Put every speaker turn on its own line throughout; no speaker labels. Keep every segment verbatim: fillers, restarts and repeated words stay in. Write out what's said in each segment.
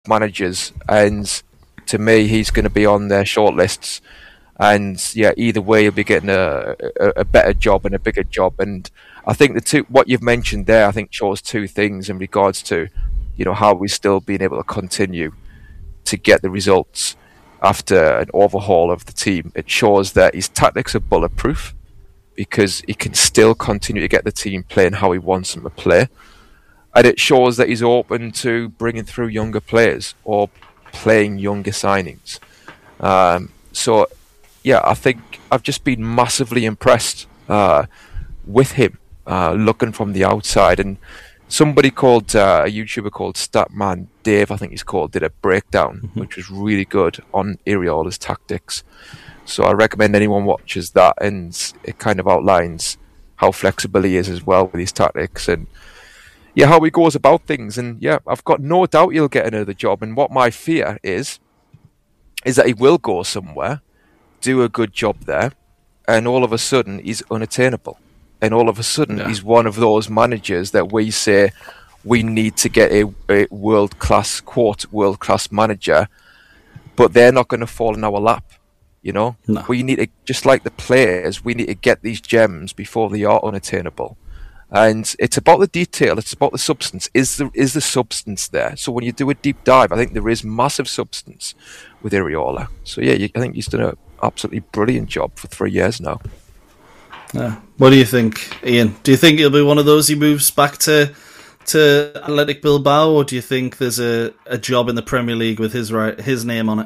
managers, and to me, he's going to be on their shortlists. And yeah, either way, he'll be getting a, a, a better job and a bigger job. And I think the two, what you've mentioned there, I think shows two things in regards to, you know, how we're still being able to continue to get the results after an overhaul of the team. It shows that his tactics are bulletproof because he can still continue to get the team playing how he wants them to play. And it shows that he's open to bringing through younger players or playing younger signings. Um, so, yeah, I think I've just been massively impressed uh, with him, uh, looking from the outside. And somebody called, uh, a YouTuber called Statman Dave, I think he's called, did a breakdown, mm-hmm. which was really good on Iraola's tactics. So I recommend anyone watches that, and it kind of outlines how flexible he is as well with his tactics and yeah, how he goes about things. And yeah, I've got no doubt he'll get another job. And what my fear is, is that he will go somewhere, do a good job there, and all of a sudden he's unattainable. And all of a sudden yeah. he's one of those managers that we say we need to get a, a world-class, quote, world-class manager, but they're not going to fall in our lap. You know,
no.
we need to, just like the players, we need to get these gems before they are unattainable. And it's about the detail, it's about the substance. Is the is the substance there? So when you do a deep dive, I think there is massive substance with Iraola. So yeah, you, I think he's done an absolutely brilliant job for three years now.
Yeah. What do you think, Ian? Do you think it'll be one of those he moves back to to Athletic Bilbao, or do you think there's a, a job in the Premier League with his right his name on it?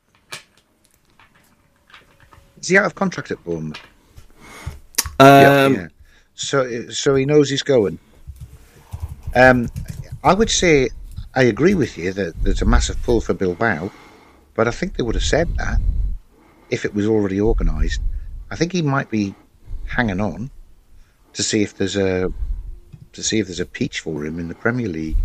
Is he out of contract at Bournemouth?
Um,
yeah, yeah. So, so he knows he's going. Um, I would say I agree with you that there's a massive pull for Bilbao, but I think they would have said that if it was already organised. I think he might be hanging on to see if there's a to see if there's a peach for him in the Premier League.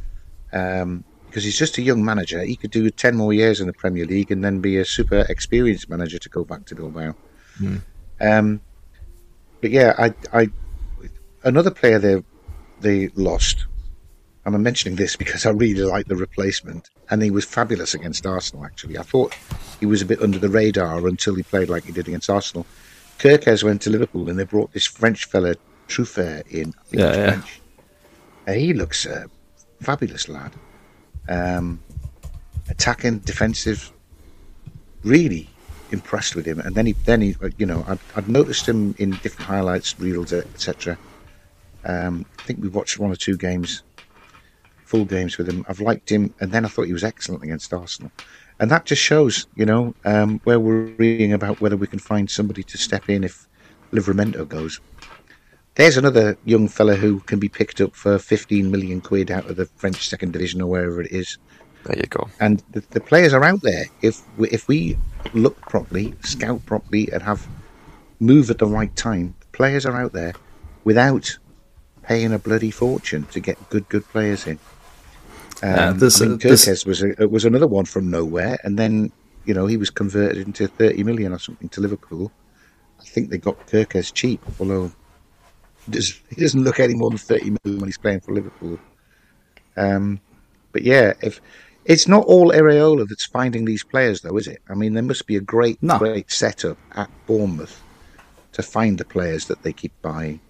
Um, because he's just a young manager. He could do ten more years in the Premier League and then be a super experienced manager to go back to Bilbao.
Mm.
Um, but yeah, I, I, another player they they lost, and I'm mentioning this because I really like the replacement, and he was fabulous against Arsenal, actually. I thought he was a bit under the radar until he played like he did against Arsenal. Kerkez went to Liverpool and they brought this French fella, Truffert, in. I think
yeah, yeah.
French. Uh, he looks a fabulous lad. Um, attacking, defensive, really impressed with him. And then he, then he, you know, I'd, I'd noticed him in different highlights, reels, et cetera. Um, I think we watched one or two games, full games with him. I've liked him, and then I thought he was excellent against Arsenal. And that just shows, you know, um, where we're reading about whether we can find somebody to step in if Livramento goes. There's another young fella who can be picked up for fifteen million quid out of the French second division or wherever it is.
There you go.
And the, the players are out there. If we, if we look properly, scout properly, and have move at the right time, the players are out there without paying a bloody fortune to get good, good players in. Um,
yeah, this,
I mean,
this...
Kerkez was a, was another one from nowhere, and then you know he was converted into thirty million or something to Liverpool. I think they got Kerkez cheap, although he doesn't, he doesn't look any more than thirty million when he's playing for Liverpool. Um, but yeah, if it's not all Iraola that's finding these players, though, is it? I mean, there must be a great,
no.
great setup at Bournemouth to find the players that they keep buying.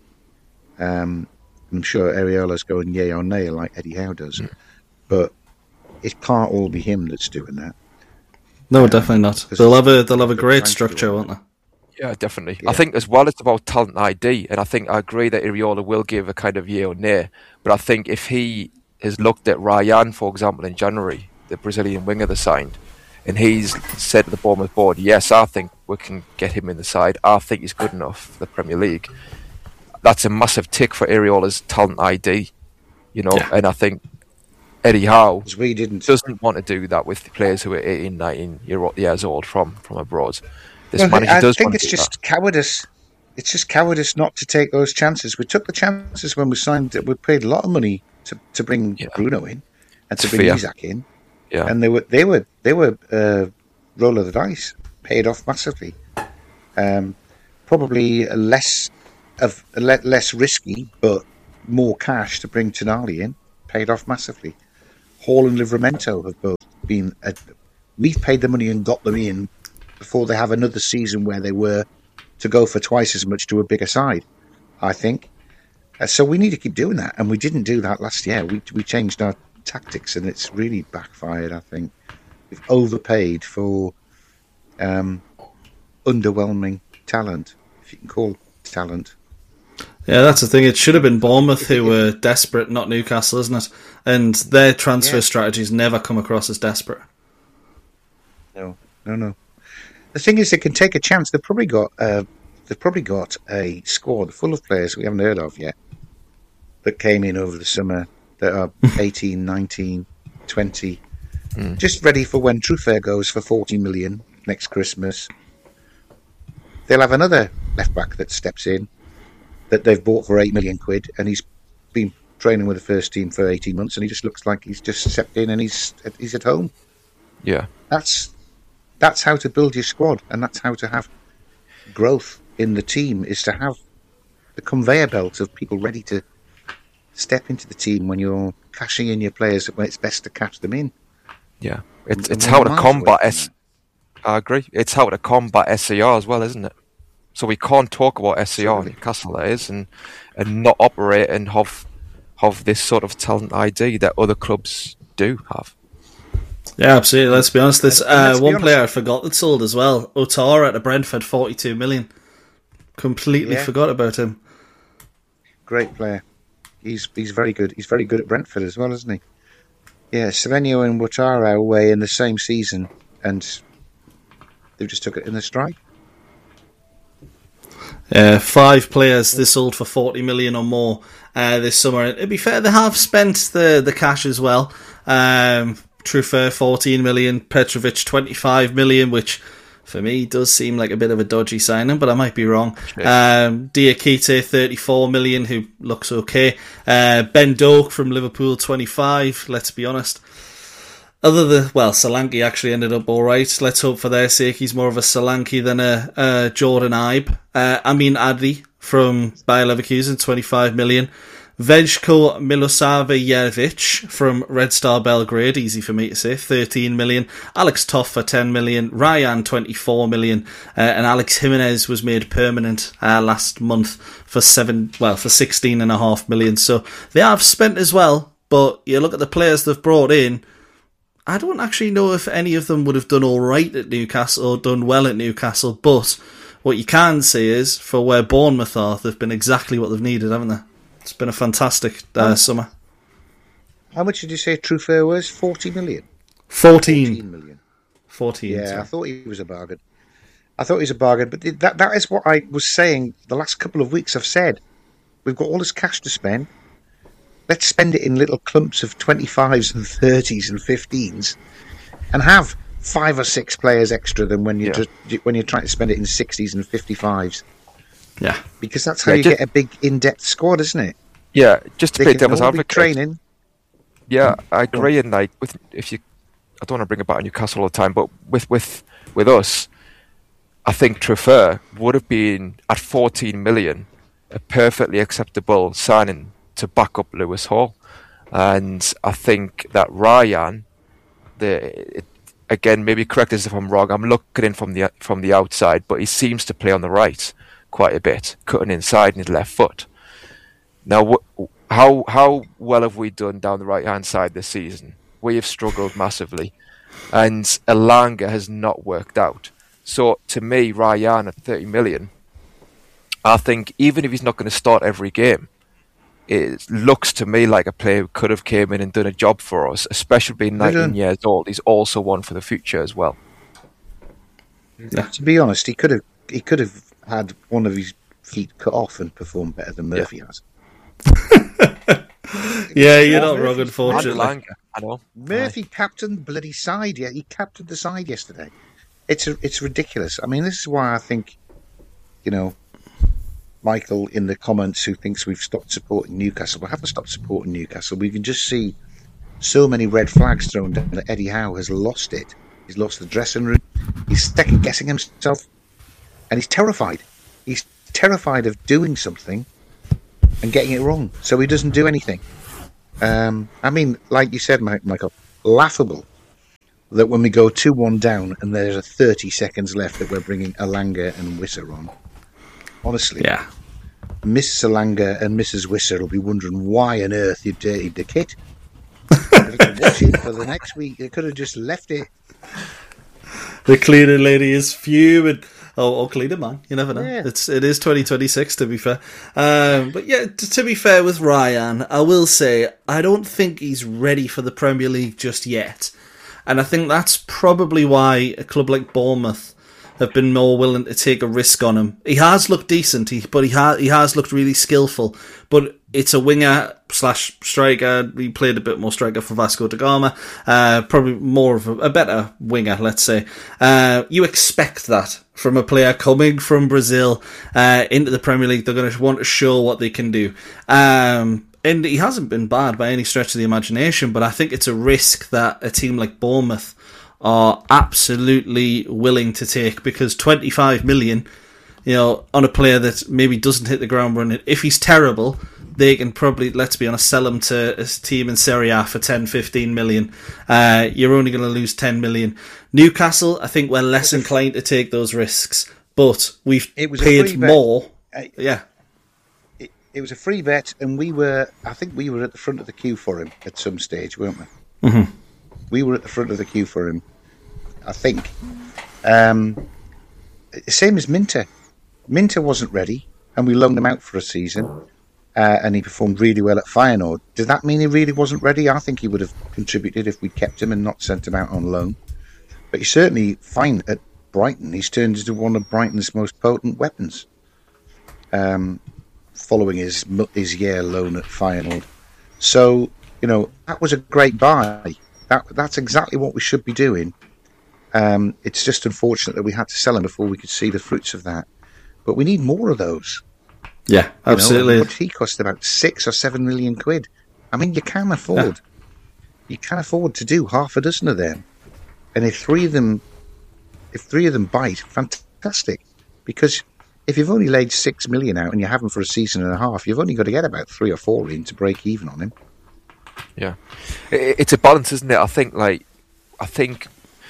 Um, I'm sure Iraola's going yay or nay like Eddie Howe does. Mm. But it can't all be him that's doing that.
No,
um,
definitely not. They'll have a they'll have a great structure, won't they?
Yeah, definitely.
Yeah.
I think as well it's about talent I D, and I think I agree that Iraola will give a kind of yay or nay. But I think if he has looked at Ryan, for example, in January, the Brazilian winger they signed, and he's said to the Bournemouth board, yes, I think we can get him in the side. I think he's good enough for the Premier League. That's a massive tick for Iraola's talent I D, you know,
yeah.
and I think Eddie Howe
we didn't.
doesn't want to do that with players who are eighteen, nineteen years old from, from abroad. This
well,
manager
I
does
think
want
it's
to do
just
that.
cowardice. It's just cowardice not to take those chances. We took the chances when we signed. We paid a lot of money to, to bring
Yeah.
Bruno in and to
It's
bring
fair.
Isaac in,
Yeah.
and they were they were they were uh, roll of the dice, paid off massively. Um, probably less of less risky, but more cash to bring Tonali in, paid off massively. Hall and Livramento have both been. Uh, we've paid the money and got them in before they have another season where they were to go for twice as much to a bigger side, I think. Uh, so we need to keep doing that, and we didn't do that last year. We we changed our tactics, and it's really backfired, I think. We've overpaid for um, underwhelming talent, if you can call it talent.
Yeah, that's the thing. It should have been Bournemouth who were desperate, not Newcastle, isn't it? And their transfer yeah. strategies never come across as desperate.
No, no, no. The thing is, they can take a chance. They've probably got uh, they've probably got a squad full of players we haven't heard of yet that came in over the summer that are eighteen, nineteen, twenty, mm. just ready for when Truffert goes for forty million next Christmas. They'll have another left back that steps in that they've bought for eight million quid, and he's been training with the first team for eighteen months, and he just looks like he's just stepped in and he's he's at home.
Yeah,
that's that's how to build your squad, and that's how to have growth in the team, is to have the conveyor belt of people ready to step into the team when you're cashing in your players when it's best to cash them in.
Yeah, it's and, it's and how to combat S. I agree. It's how to combat S C R as well, isn't it? So we can't talk about S C R in Newcastle, that is, and and not operate and have have this sort of talent I D that other clubs do have.
Yeah, absolutely. Let's be honest. This uh, one honest. player I forgot that sold as well. Otara at the Brentford, forty-two million. Completely yeah. forgot about him.
Great player. He's he's very good. He's very good at Brentford as well, isn't he? Yeah, Semenyo and Ouattara away in the same season, and they just took it in the stride.
Uh, five players they sold for forty million or more uh, this summer. And to be fair, they have spent the, the cash as well. Um, Truffert fourteen million, Petrovic twenty-five million, which for me does seem like a bit of a dodgy signing, but I might be wrong. Um, Diakite thirty-four million, who looks okay. Uh, Ben Doak from Liverpool twenty-five. Let's be honest. Other than, well, Solanke actually ended up alright. Let's hope for their sake he's more of a Solanke than a, a Jordan Ibe. Uh, Amin Adli from Bayer Leverkusen, twenty-five million. Vejko Milosavljevic from Red Star Belgrade, easy for me to say, thirteen million. Alex Toff for ten million. Ryan, twenty-four million. Uh, and Alex Jimenez was made permanent uh, last month for seven, well, for sixteen and a half million. So they have spent as well, but you look at the players they've brought in, I don't actually know if any of them would have done all right at Newcastle or done well at Newcastle, but what you can say is, for where Bournemouth are, they've been exactly what they've needed, haven't they? It's been a fantastic uh, summer.
How much did you say Truffert was? forty million?
fourteen.
fourteen million.
fourteen,
yeah,
sorry.
I thought he was a bargain. I thought he was a bargain, but that that is what I was saying the last couple of weeks. I've said, we've got all this cash to spend. Let's spend it in little clumps of twenty-fives and thirties and fifteens, and have five or six players extra than when you're yeah. just, when you're trying to spend it in sixties and fifty-fives.
Yeah,
because that's how
yeah,
you
just,
get a big in-depth squad, isn't it?
Yeah, just to
they
play devil's advocate.
Training.
Yeah, I agree. And like, with if you, I don't want to bring it back to Newcastle all the time, but with with with us, I think Truffert would have been at fourteen million a perfectly acceptable signing to back up Lewis Hall, and I think that Ryan, the it, again, maybe correct us if I'm wrong. I'm looking in from the from the outside, but he seems to play on the right quite a bit, cutting inside in his left foot. Now, wh- how how well have we done down the right hand side this season? We have struggled massively, and Elanga has not worked out. So, to me, Ryan at thirty million, I think even if he's not going to start every game, it looks to me like a player who could have came in and done a job for us, especially being nineteen years old. He's also one for the future as well.
Yeah. To be honest, he could have he could have had one of his feet cut off and performed better than Murphy yeah. has.
Yeah, you're not wrong, unfortunately.
I know.
Murphy captained the bloody side. Yeah, he captained the side yesterday. It's a, it's ridiculous. I mean, this is why I think, you know, Michael in the comments who thinks we've stopped supporting Newcastle. We haven't stopped supporting Newcastle. We can just see so many red flags thrown down that Eddie Howe has lost it. He's lost the dressing room. He's second guessing himself, and he's terrified. He's terrified of doing something and getting it wrong, so he doesn't do anything. Um, I mean, like you said, Michael, laughable that when we go two one down and there's a thirty seconds left that we're bringing Alanga and Wissa on. Honestly,
yeah.
Missus Alanga and Missus Wissa will be wondering why on earth you dirtied the kit. Watch it for the next week. They could have just left it.
The cleaner lady is fuming. Oh, or cleaner man, you never know.
Yeah.
It's it is twenty twenty-six to be fair. Um, but yeah, to, to be fair with Ryan, I will say I don't think he's ready for the Premier League just yet, and I think that's probably why a club like Bournemouth have been more willing to take a risk on him. He has looked decent, he, but he has he has looked really skillful. But it's a winger slash striker. He played a bit more striker for Vasco da Gama. Uh, probably more of a, a better winger, let's say. Uh, you expect that from a player coming from Brazil uh, into the Premier League. They're going to want to show what they can do. Um, and he hasn't been bad by any stretch of the imagination, but I think it's a risk that a team like Bournemouth are absolutely willing to take, because twenty-five million, you know, on a player that maybe doesn't hit the ground running, if he's terrible, they can probably, let's be honest, sell him to a team in Serie A for ten, fifteen million. Uh, you're only going to lose ten million. Newcastle, I think we're less inclined to take those risks, but we've
it was
paid more.
Uh,
yeah.
It, it was a free bet, and we were, I think we were at the front of the queue for him at some stage, weren't we?
Mm-hmm.
We were at the front of the queue for him, I think. Um, same as Minter. Minter wasn't ready, and we loaned him out for a season, uh, and he performed really well at Feyenoord. Does that mean he really wasn't ready? I think he would have contributed if we kept him and not sent him out on loan. But he's certainly fine at Brighton. He's turned into one of Brighton's most potent weapons, um, following his his year loan at Feyenoord. So, you know, that was a great buy. That That's exactly what we should be doing. Um, it's just unfortunate that we had to sell him before we could see the fruits of that. But we need more of those.
Yeah, absolutely.
You know, he cost about six or seven million quid. I mean, you can afford, yeah. you can afford to do half a dozen of them. And if three of them, if three of them bite, fantastic. Because if you've only laid six million out and you have them for a season and a half, you've only got to get about three or four in to break even on him.
Yeah, it's a balance, isn't it? I think, like, I think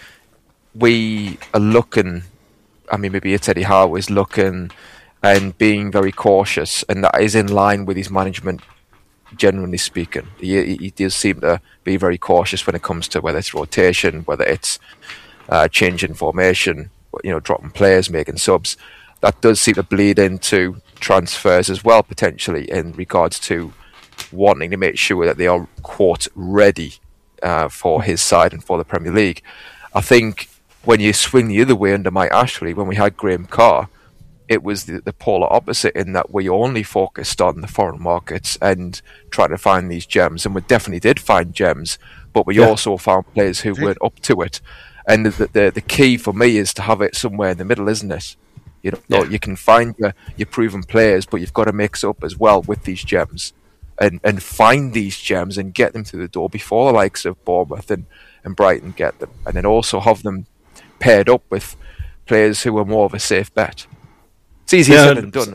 we are looking. I mean, maybe it's Eddie Howe is looking and being very cautious, and that is in line with his management. Generally speaking, he, he does seem to be very cautious when it comes to whether it's rotation, whether it's uh, changing formation, you know, dropping players, making subs. That does seem to bleed into transfers as well, potentially, in regards to wanting to make sure that they are, quote, ready uh, for his side and for the Premier League. I think when you swing the other way under Mike Ashley, when we had Graham Carr, it was the, the polar opposite, in that we only focused on the foreign markets and trying to find these gems. And we definitely did find gems, but we yeah. also found players who weren't up to it. And the, the the key for me is to have it somewhere in the middle, isn't it? You know, yeah. you can find your, your proven players, but you've got to mix up as well with these gems. And, and find these gems and get them through the door before the likes of Bournemouth and, and Brighton get them. And then also have them paired up with players who are more of a safe bet. It's easier
yeah,
said than done.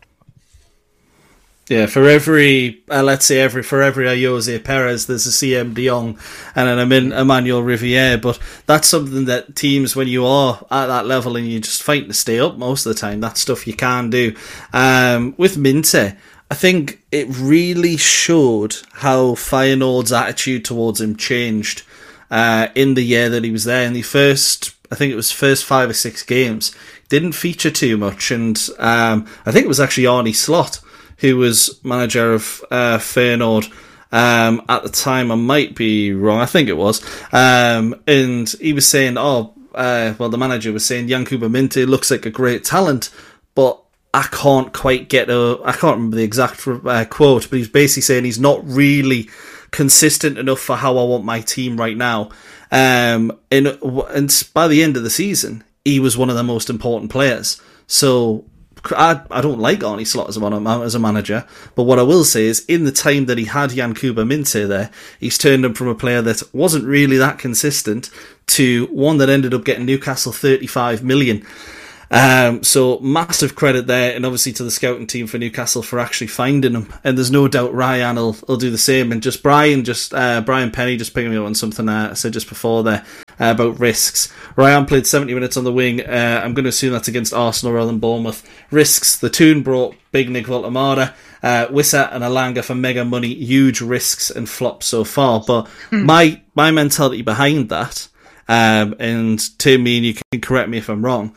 Yeah, for every, uh, let's say, every for every Jose Perez, there's a C M De Jong and an Emmanuel Riviere. But that's something that teams, when you are at that level and you're just fighting to stay up most of the time, that's stuff you can do. Um, with Minte, I think it really showed how Feyenoord's attitude towards him changed uh, in the year that he was there. In the first, I think it was first five or six games, didn't feature too much. And um, I think it was actually Arne Slot who was manager of uh, Feyenoord um, at the time. I might be wrong. I think it was. Um, and he was saying, oh, uh, well, the manager was saying, Yankuba Minte looks like a great talent, but I can't quite get a, I can't remember the exact uh, quote, but he's basically saying he's not really consistent enough for how I want my team right now. Um, and, and by the end of the season, he was one of the most important players. So I, I don't like Arne Slot as a, as a manager, but what I will say is in the time that he had Yankuba Minte there, he's turned him from a player that wasn't really that consistent to one that ended up getting Newcastle thirty-five million. Um, so massive credit there, and obviously to the scouting team for Newcastle for actually finding him. And there's no doubt Ryan will, will do the same. And just Brian, just uh, Brian Penny, just picking me up on something uh, I said just before there uh, about risks. Ryan played seventy minutes on the wing. Uh, I'm going to assume that's against Arsenal rather than Bournemouth. Risks. The Toon brought Big Nick Voltemada, uh, Wissa and Alanga for mega money. Huge risks and flops so far. But hmm. my my mentality behind that, um, and Tim, me and you can correct me if I'm wrong.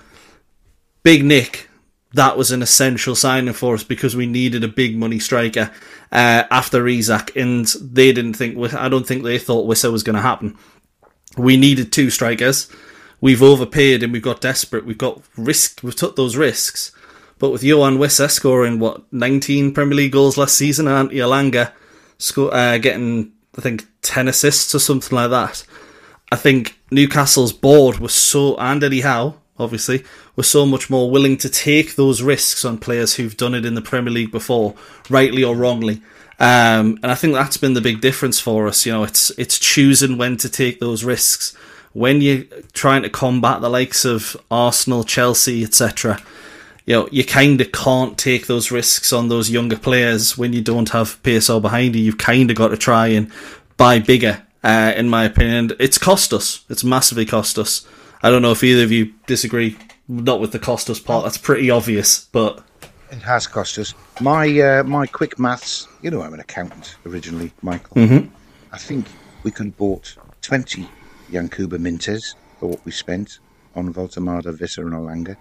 Big Nick, that was an essential signing for us because we needed a big money striker uh, after Isak, and they didn't think. I don't think they thought Wissa was going to happen. We needed two strikers. We've overpaid and we've got desperate. We've got risk. We've took those risks, but with Johan Wissa scoring what nineteen Premier League goals last season, and Antti Alanga sco- uh, getting I think ten assists or something like that. I think Newcastle's board was so, and Eddie Howe, obviously, were so much more willing to take those risks on players who've done it in the Premier League before, rightly or wrongly. Um, and I think that's been the big difference for us. You know, it's it's choosing when to take those risks. When you're trying to combat the likes of Arsenal, Chelsea, et cetera, you know, you kind of can't take those risks on those younger players when you don't have P S O behind you. You've kind of got to try and buy bigger, uh, in my opinion. It's cost us. It's massively cost us. I don't know if either of you disagree. Not with the cost us part. That's pretty obvious, but
it has cost us. My uh, my quick maths. You know, I'm an accountant originally, Michael.
Mm-hmm.
I think we could have bought twenty Yankuba Mintes for what we spent on Voltemada, Wissa, and Alanga.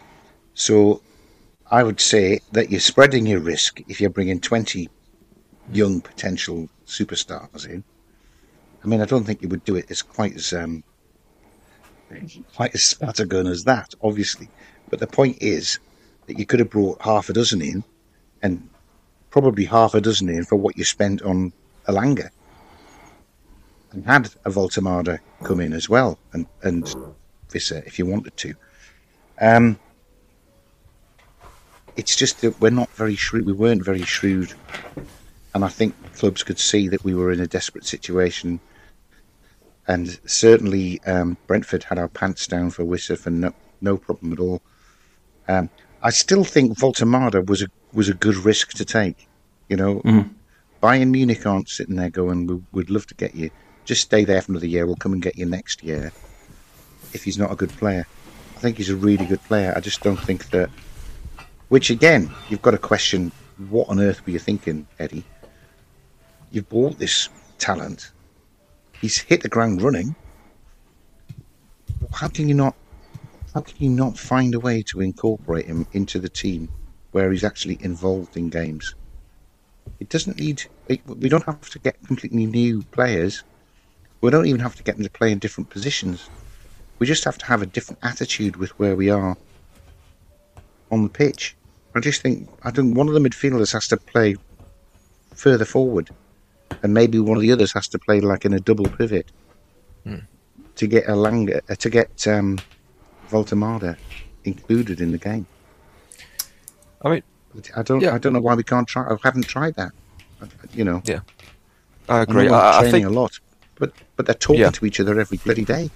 So I would say that you're spreading your risk if you're bringing twenty young potential superstars in. I mean, I don't think you would do it as quite as um, quite as scattergun as that, obviously. But the point is that you could have brought half a dozen in, and probably half a dozen in for what you spent on Alanga, and had a Voltemada come in as well, and and Wissa if you wanted to. Um, it's just that we're not very shrewd. We weren't very shrewd, and I think clubs could see that we were in a desperate situation. And certainly um, Brentford had our pants down for Wissa for no, no problem at all. Um, I still think Voltemada was a was a good risk to take. You know,
mm.
Bayern Munich aren't sitting there going, we, "We'd love to get you. Just stay there for another year. We'll come and get you next year." If he's not a good player, I think he's a really good player. I just don't think that. Which again, you've got to question: what on earth were you thinking, Eddie? You've bought this talent. He's hit the ground running. How can you not? How can you not find a way to incorporate him into the team where he's actually involved in games? It doesn't need. We don't have to get completely new players. We don't even have to get them to play in different positions. We just have to have a different attitude with where we are on the pitch. I just think I think one of the midfielders has to play further forward. And maybe one of the others has to play like in a double pivot
hmm.
to get Alanga, uh, to get um, Voltemada included in the game.
I mean,
I don't, yeah. I don't know why we can't try. I haven't tried that. You know.
Yeah, I agree.
I,
I,
training
I think
a lot, but but they're talking
yeah.
to each other every bloody day.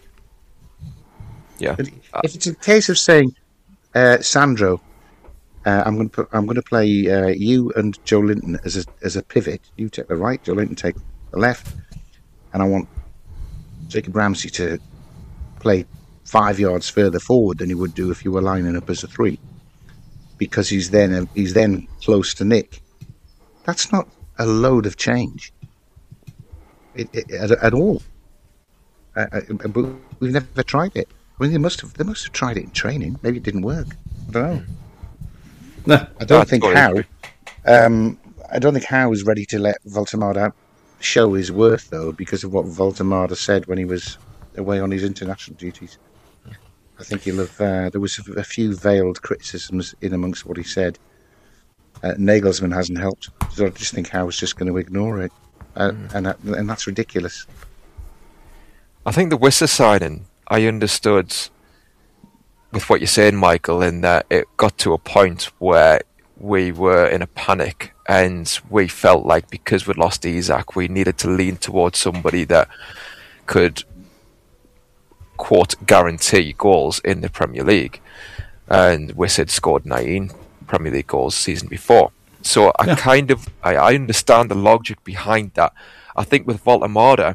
Yeah.
But if it's a case of saying, uh, Sandro, Uh, I'm going to put. I'm going to play uh, you and Joe Linton as a as a pivot. You take the right, Joe Linton take the left, and I want Jacob Ramsey to play five yards further forward than he would do if you were lining up as a three, because he's then he's then close to Nick. That's not a load of change it, it, at, at all. Uh, but we've never tried it. I mean, they must have. They must have tried it in training. Maybe it didn't work. I don't know.
No,
I don't think Howe. Um, I don't think Howe is ready to let Voltemada show his worth, though, because of what Voltemada said when he was away on his international duties. I think he'll have. Uh, there was a few veiled criticisms in amongst what he said. Uh, Nagelsmann hasn't helped, so I just think Howe's just going to ignore it, uh, mm. and that, and that's ridiculous.
I think the Wissa signing, I understood with what you're saying, Michael, in that it got to a point where we were in a panic and we felt like because we'd lost Isak, we needed to lean towards somebody that could, quote, guarantee goals in the Premier League. and Wissa had scored nineteen Premier League goals the season before. So I yeah. kind of I, I understand the logic behind that. I think with Voltemade,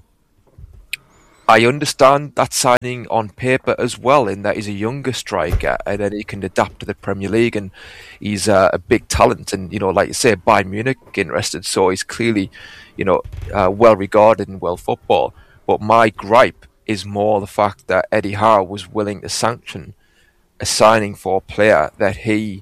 I understand that signing on paper as well, in that he's a younger striker and then he can adapt to the Premier League, and he's uh, a big talent. And, you know, like you say, Bayern Munich interested, so he's clearly, you know, uh, well regarded in world football. But my gripe is more the fact that Eddie Howe was willing to sanction a signing for a player that he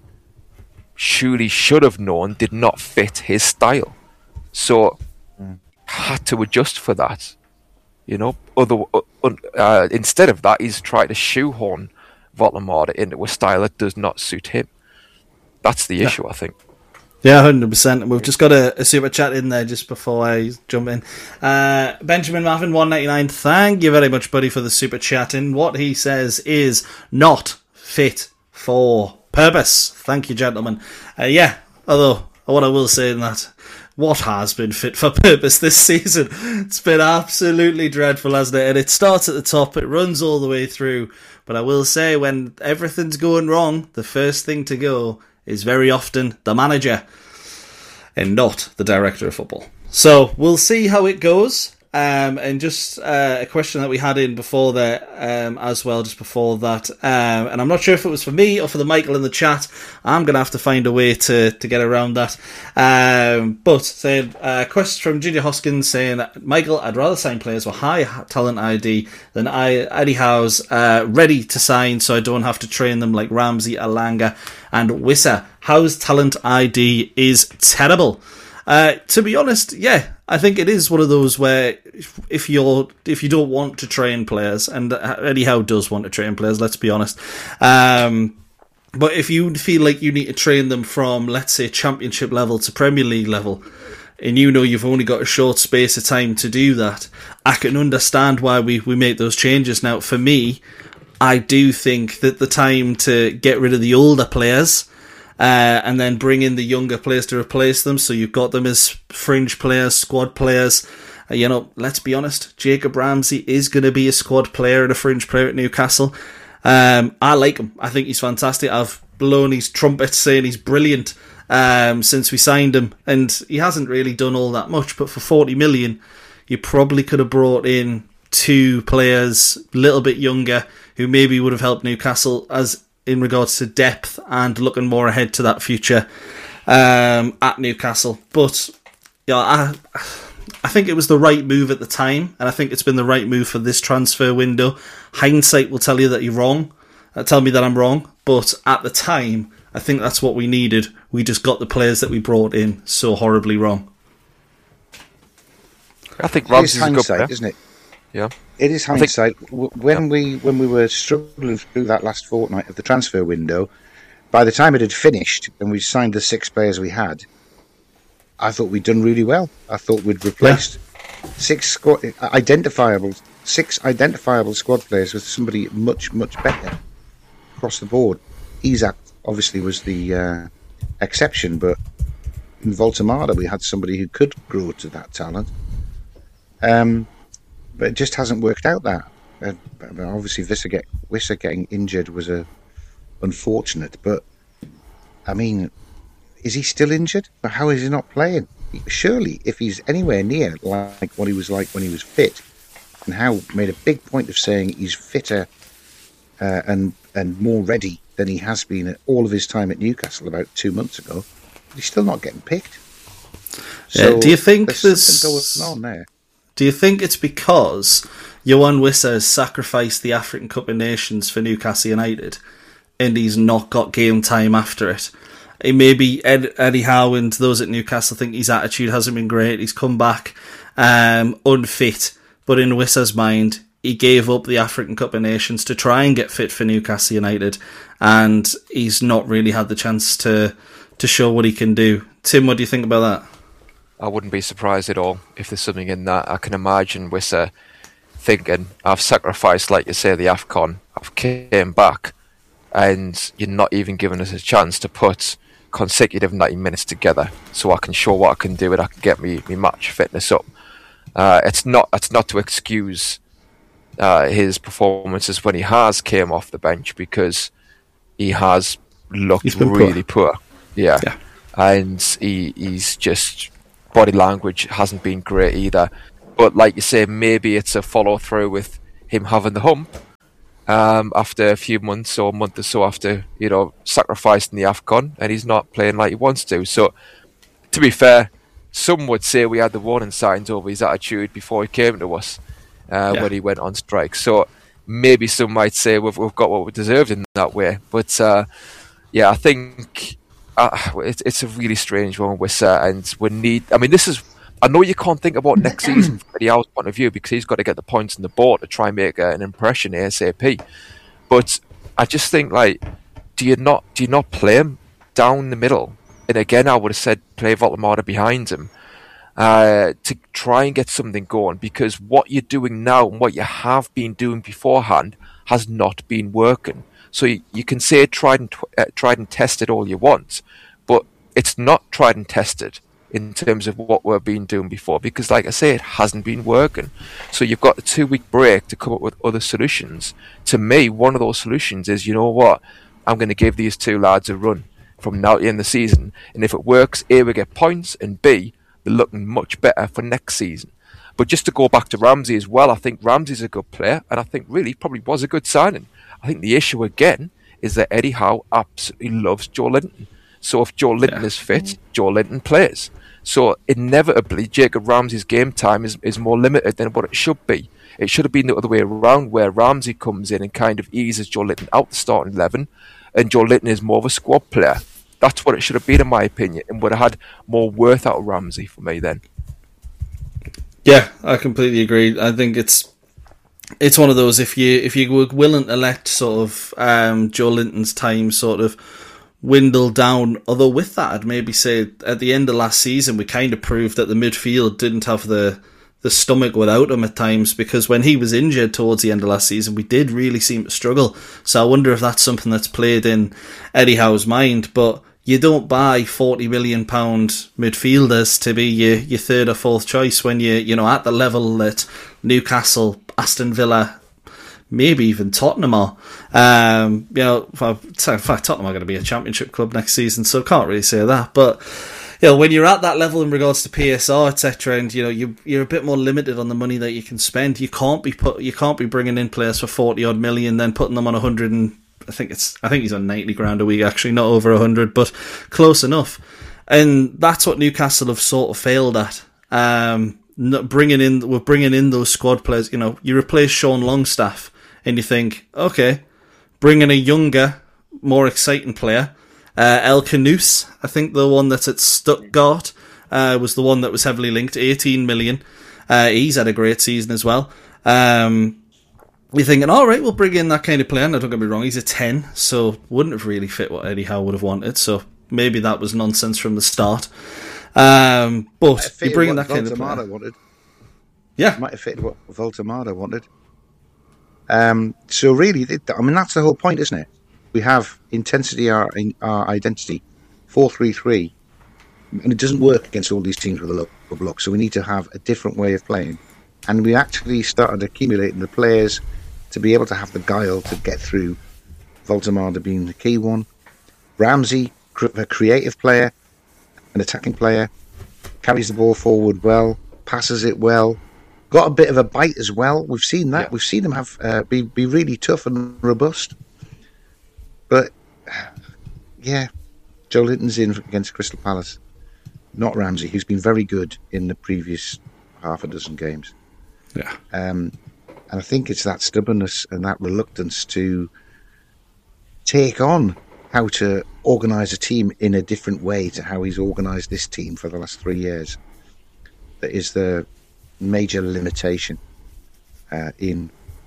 surely should have known did not fit his style. So mm. had to adjust for that. You know, other uh, instead of that, he's tried to shoehorn Voltemade into a style that does not suit him. That's the yeah. issue, I think.
Yeah, one hundred percent. We've just got a, a super chat in there just before I jump in. Uh, Benjamin Marvin, one ninety-nine. Thank you very much, buddy, for the super chat in. What he says is not fit for purpose. Thank you, gentlemen. Uh, yeah, although what I will say in that, what has been fit for purpose this season? It's been absolutely dreadful, hasn't it? And it starts at the top, it runs all the way through. But I will say, when everything's going wrong, the first thing to go is very often the manager and not the director of football. So we'll see how it goes. Um, and just uh, a question that we had in before there um, as well, just before that. Um, and I'm not sure if it was for me or for the Michael in the chat. I'm going to have to find a way to, to get around that. Um, but saying, uh, question from Ginger Hoskins saying, Michael, I'd rather sign players with high talent I D than I, Eddie Howe's uh, ready to sign, so I don't have to train them like Ramsey, Alanga and Wissa. Howe's talent I D is terrible. Uh, to be honest, yeah, I think it is one of those where if, if you're if you don't want to train players, and Eddie Howe does want to train players, let's be honest. Um, but if you feel like you need to train them from, let's say, Championship level to Premier League level, and you know you've only got a short space of time to do that, I can understand why we, we make those changes. Now, for me, I do think that the time to get rid of the older players Uh, and then bring in the younger players to replace them, so you've got them as fringe players, squad players. Uh, you know, let's be honest, Jacob Ramsey is going to be a squad player and a fringe player at Newcastle. Um, I like him. I think he's fantastic. I've blown his trumpet saying he's brilliant um, since we signed him, and he hasn't really done all that much. But for forty million, you probably could have brought in two players a little bit younger who maybe would have helped Newcastle as in regards to depth and looking more ahead to that future um, at Newcastle. But yeah, I, I think it was the right move at the time, and I think it's been the right move for this transfer window. Hindsight will tell you that you're wrong, uh, tell me that I'm wrong, but at the time, I think that's what we needed. We just got the players that we brought in so horribly wrong.
I think Ramsey's
a good player, isn't it?
Yeah.
It is hindsight. Think, when yeah. we when we were struggling through that last fortnight of the transfer window, by the time it had finished and we signed the six players we had, I thought we'd done really well. I thought we'd replaced yeah. six squad, identifiable six identifiable squad players with somebody much much better across the board. Isak obviously was the uh, exception, but in Voltemade we had somebody who could grow to that talent. Um. But it just hasn't worked out that. Uh, obviously, Wissa, get, Wissa getting injured was a unfortunate. But, I mean, is he still injured? But how is he not playing? Surely, if he's anywhere near like what he was like when he was fit, and Howe made a big point of saying he's fitter uh, and, and more ready than he has been at all of his time at Newcastle about two months ago, he's still not getting picked.
So, uh, do you think
there's
this...
something going on there?
Do you think it's because Yoane Wissa has sacrificed the African Cup of Nations for Newcastle United and he's not got game time after it? It maybe Ed, Eddie Howe and those at Newcastle think his attitude hasn't been great. He's come back um, unfit, but in Wissa's mind, he gave up the African Cup of Nations to try and get fit for Newcastle United, and he's not really had the chance to to show what he can do. Tim, what do you think about that?
I wouldn't be surprised at all if there's something in that. I can imagine Wissa thinking, I've sacrificed, like you say, the AFCON, I've came back, and you're not even giving us a chance to put consecutive ninety minutes together so I can show what I can do and I can get me, me match fitness up. Uh, it's not it's not to excuse uh, his performances when he has came off the bench, because he has looked really poor. poor. Yeah. yeah. And he he's just, body language hasn't been great either. But like you say, maybe it's a follow through with him having the hump um, after a few months or a month or so after, you know, sacrificing the AFCON, and he's not playing like he wants to. So, to be fair, some would say we had the warning signs over his attitude before he came to us uh, yeah. when he went on strike. So maybe some might say we've, we've got what we deserved in that way. But uh, yeah, I think uh, it's, it's a really strange one with Wissa, and we need. I mean, this is. I know you can't think about next season from Eddie Howe's point of view because he's got to get the points on the board to try and make uh, an impression ASAP. But I just think, like, do you not do you not play him down the middle? And again, I would have said play Voltemada behind him uh, to try and get something going, because what you're doing now and what you have been doing beforehand has not been working. So you, you can say tried and tw- uh, tried and tested all you want, but it's not tried and tested in terms of what we've been doing before, because like I say, it hasn't been working. So you've got a two-week break to come up with other solutions. To me, one of those solutions is, you know what, I'm going to give these two lads a run from now to the end of the season, and if it works, A, we get points, and B, they're looking much better for next season. But just to go back to Ramsey as well, I think Ramsey's a good player, and I think really probably was a good signing. I think the issue again is that Eddie Howe absolutely loves Joe Linton. So if Joe Linton yeah. is fit, Joe Linton plays. So inevitably, Jacob Ramsey's game time is, is more limited than what it should be. It should have been the other way around, where Ramsey comes in and kind of eases Joe Linton out the starting eleven, and Joe Linton is more of a squad player. That's what it should have been, in my opinion, and would have had more worth out of Ramsey for me then.
Yeah, I completely agree. I think it's it's one of those, if you if you were willing to let sort of um, Joe Linton's time sort of dwindle down, although with that I'd maybe say at the end of last season we kind of proved that the midfield didn't have the the stomach without him at times, because when he was injured towards the end of last season we did really seem to struggle. So I wonder if that's something that's played in Eddie Howe's mind. But you don't buy forty million pounds midfielders to be your, your third or fourth choice when you you know at the level that Newcastle, Aston Villa, maybe even Tottenham are. Um, you know, in fact, Tottenham are going to be a championship club next season, so I can't really say that. But you know, when you're at that level in regards to P S R, et cetera, and you know you you're a bit more limited on the money that you can spend. You can't be put you can't be bringing in players for forty odd million, then putting them on a hundred and I think it's I think he's on ninety grand a week actually, not over a hundred, but close enough. And that's what Newcastle have sort of failed at. Um, not bringing in we're bringing in those squad players. You know, you replace Sean Longstaff, and you think, okay, bring in a younger, more exciting player. Uh, El Canouse, I think the one that's at Stuttgart, uh, was the one that was heavily linked, eighteen million. Uh, he's had a great season as well. Um, we're thinking, all right, we'll bring in that kind of player. Now, don't get me wrong, he's a ten, so wouldn't have really fit what Eddie Howe would have wanted. So maybe that was nonsense from the start. Um, but you bring in that kind of player.
Wanted.
Yeah.
It might have fitted what Voltemada wanted. Um, so really, I mean, that's the whole point, isn't it? We have intensity, our, our identity, four three three, and it doesn't work against all these teams with a low block, so we need to have a different way of playing. And we actually started accumulating the players to be able to have the guile to get through, Voltemada being the key one. Ramsey, a creative player, an attacking player, carries the ball forward well, passes it well, got a bit of a bite as well. We've seen that. Yeah. We've seen him have uh, be be really tough and robust. But yeah, Joe Linton's in against Crystal Palace, not Ramsey, who's been very good in the previous half a dozen games.
Yeah,
um, and I think it's that stubbornness and that reluctance to take on how to organise a team in a different way to how he's organised this team for the last three years that is the major limitation uh, in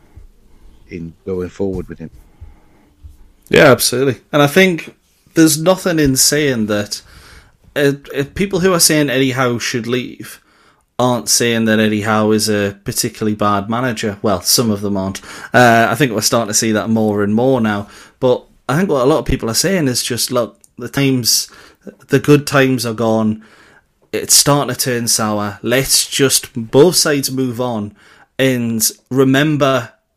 in going forward with him.
Yeah, absolutely. And I think there's nothing in saying that uh, if people who are saying Eddie Howe should leave aren't saying that Eddie Howe is a particularly bad manager. Well, some of them aren't. Uh, I think we're starting to see that more and more now. But I think what a lot of people are saying is just, look, the times, the good times are gone. It's starting to turn sour. Let's just, both sides move on and remember